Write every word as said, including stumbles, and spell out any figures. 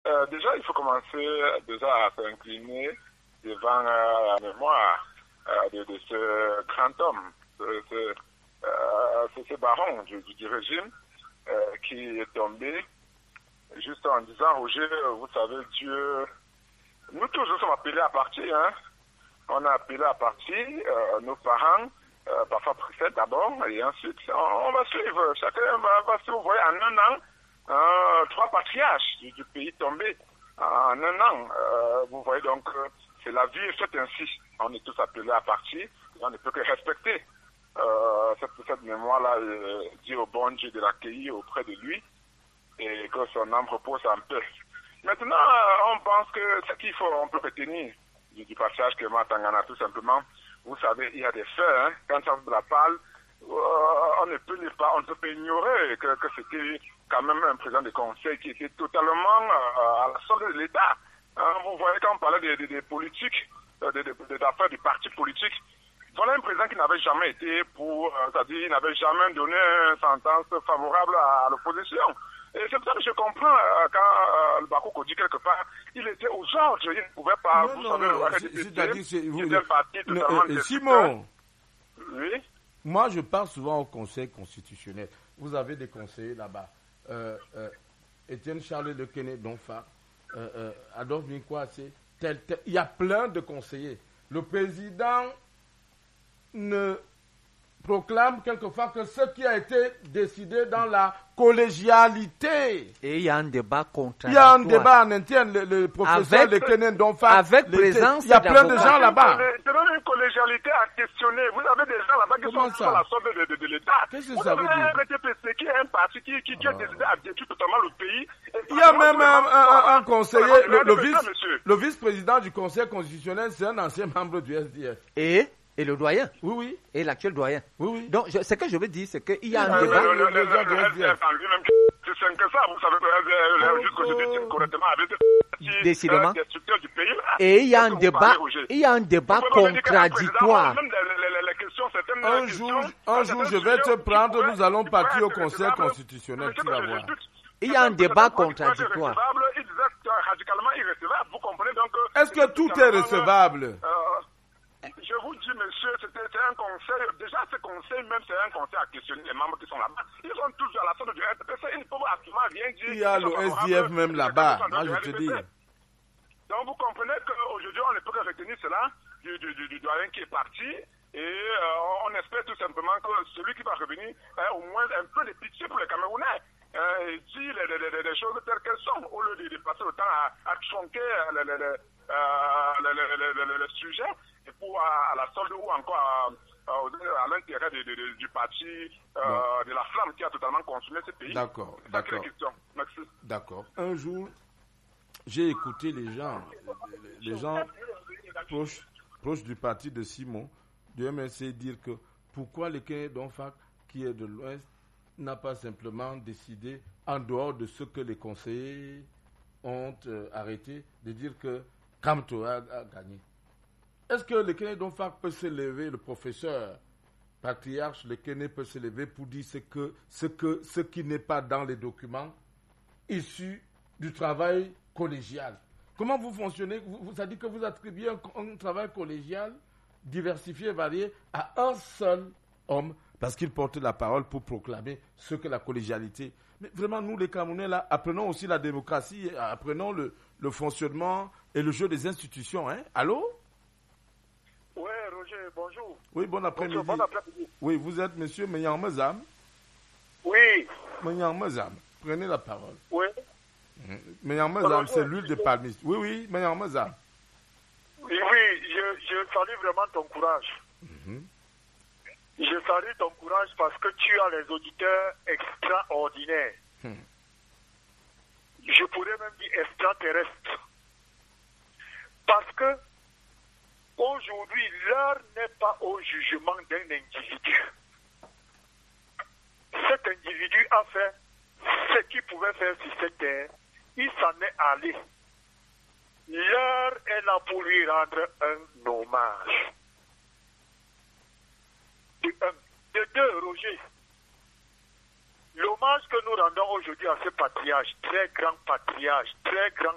euh, déjà, il faut commencer déjà à s'incliner devant euh, la mémoire euh, de, de ce grand homme, ce, ce, euh, ce, ce baron du, du régime euh, qui est tombé juste en disant, Roger, vous savez, Dieu, nous tous nous sommes appelés à partir, hein. On a appelé à partir, euh, nos parents, euh, parfois précèdent d'abord, et ensuite, on, on va suivre, chacun va, va suivre, vous voyez, en un an, euh, trois patriarches du, du pays tombés, en un an, euh, vous voyez, donc, euh, c'est la vie faite ainsi, on est tous appelés à partir, et on ne peut que respecter euh, cette, cette mémoire-là, euh, dit au bon Dieu de l'accueillir auprès de lui, et que son âme repose en paix. Maintenant, euh, on pense que ce qu'il faut, on peut retenir du, du passage que Matangana, tout simplement. Vous savez, il y a des faits, hein, quand ça se la parle, euh, on ne peut pas, on ne peut pas ignorer que, que c'était quand même un président de conseil qui était totalement euh, à la solde de l'État. Hein, vous voyez, quand on parlait des, des, des politiques, euh, des, des, des affaires du parti politique, voilà un président qui n'avait jamais été pour, euh, c'est-à-dire, il n'avait jamais donné une sentence favorable à, à l'opposition. Et c'est pour ça que je comprends euh, quand euh, le Bakoko dit quelque part, il était aux ordres, il ne pouvait pas, non, vous non, savez, non, le R D P, c'est-à-dire, c'est, vous, il était parti non, totalement euh, Simon, oui. Moi, je parle souvent au Conseil constitutionnel. Vous avez des conseillers là-bas. Euh, euh, Étienne Charles de Kennedy Donfa, euh, euh, Adolphe Minkwase, tel, tel. Il y a plein de conseillers. Le président ne proclame quelquefois que ce qui a été décidé dans la collégialité. Et il y a un débat contradictoire. Il y a un débat en interne, le, le professeur avec, de Kennedy Donfa. Avec présence il y a plein de gens là-bas. C'est même une collégialité à questionner. Vous avez des gens là-bas qui Comment sont ça? sur la sorte de, de, de l'État. Qu'est-ce que vous ça veut dire? un R D P C qui est un parti qui, qui, qui a décidé à détruire totalement le pays. Il y a même un, un, un conseiller, le, le, vice, ça, le vice-président du Conseil constitutionnel, c'est un ancien membre du S D F. Et Et le doyen. Oui, oui. Et l'actuel doyen. Oui, oui. Donc, je, ce que je veux dire, c'est qu'il y a un euh, débat. Le, le, le, le, le, le S D F en lui-même, c'est simple que ça. Vous savez que le juge constitutionnel correctement avec des Décidément. destructeurs du pays. Et il y a un débat, il y a un débat contradictoire. Un jour, un jour, je vais te prendre, nous allons partir au Conseil constitutionnel, tu vas voir. Il y a un débat contradictoire. Est-ce que tout est recevable? Je vous dis, monsieur, c'est un conseil. Déjà, ce conseil, même, c'est un conseil à questionner les membres qui sont là-bas. Ils sont tous à la sorte du R D P C. Ils ne peuvent absolument rien dire. Il y a le S D F même là-bas. Moi, je te dis. Donc, vous comprenez qu'aujourd'hui, on ne peut que retenir cela du, du, du, du doyen qui est parti. Et euh, on espère tout simplement que celui qui va revenir ait au moins un peu de pitié pour les Camerounais. Euh, et dit les, les, les, les choses telles qu'elles sont, au lieu de, de passer le temps à, à tronquer le, le, le, euh, le, le, le, le, le sujet, et pour à, à la solde ou encore à, à, à l'intérêt de, de, de, du parti euh, bon. de la flamme qui a totalement consumé ce pays. D'accord, d'accord. Merci. D'accord. Un jour, j'ai écouté les gens, les, les gens proches, proches du parti de Simon, du M L C, dire que pourquoi le Kennedy Donfa, qui est de l'Ouest, n'a pas simplement décidé, en dehors de ce que les conseillers ont euh, arrêté, de dire que Kamto a, a gagné. Est-ce que le Kennedy Donfa peut se lever, le professeur patriarche, le Kennedy peut se lever pour dire ce, que, ce, que, ce qui n'est pas dans les documents issus du travail collégial? Comment vous fonctionnez? vous, vous, Ça dit que vous attribuez un, un travail collégial diversifié, varié à un seul homme, parce qu'il porte la parole pour proclamer ce que la collégialité. Mais vraiment, nous, les Camerounais, là, apprenons aussi la démocratie, apprenons le, le fonctionnement et le jeu des institutions. Hein? Allô? Oui, Roger, bonjour. Oui, bon après-midi. Bonjour, bon après-midi. Oui, vous êtes monsieur Menyang Mezam? Oui. Menyang Mezam, prenez la parole. Oui. Menyang Mezam, c'est l'huile de palmiste. Oui, oui, Menyang Mezam. Oui, oui, je, je salue vraiment ton courage. Mm-hmm. Je salue ton courage parce que tu as les auditeurs extraordinaires. Hmm. Je pourrais même dire extraterrestres. Parce que aujourd'hui, l'heure n'est pas au jugement d'un individu. Cet individu a fait ce qu'il pouvait faire sur cette terre. Il s'en est allé. L'heure est là pour lui rendre un hommage. De un. De deux, Roger, l'hommage que nous rendons aujourd'hui à ce patriarche, très grand patriarche, très grand